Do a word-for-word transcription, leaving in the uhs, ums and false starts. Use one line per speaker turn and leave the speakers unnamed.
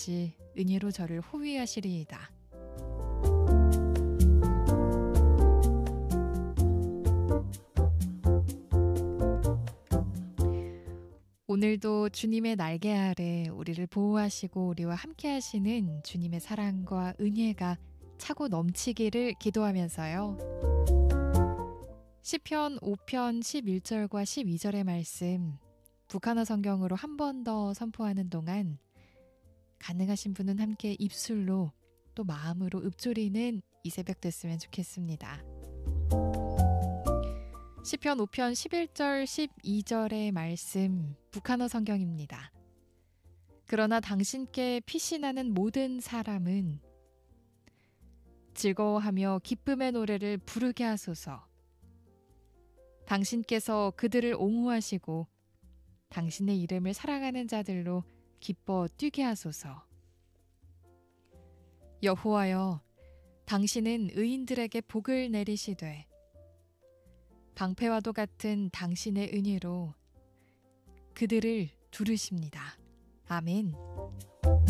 아버지 은혜로 저를 호위하시리이다. 오늘도 주님의 날개 아래 우리를 보호하시고 우리와 함께 하시는 주님의 사랑과 은혜가 차고 넘치기를 기도하면서요. 시편 오 편 십일 절과 십이 절의 말씀 북한어 성경으로 한 번 더 선포하는 동안 가능하신 분은 함께 입술로 또 마음으로 읊조리는 이 새벽 됐으면 좋겠습니다. 시편 오 편 십일 절 십이 절의 말씀 북한어 성경입니다. 그러나 당신께 피신하는 모든 사람은 즐거워하며 기쁨의 노래를 부르게 하소서. 당신께서 그들을 옹호하시고 당신의 이름을 사랑하는 자들로 기뻐 뛰게 하소서. 여호와여, 당신은 의인들에게 복을 내리시되 방패와도 같은 당신의 은혜로 그들을 두르십니다. 아멘.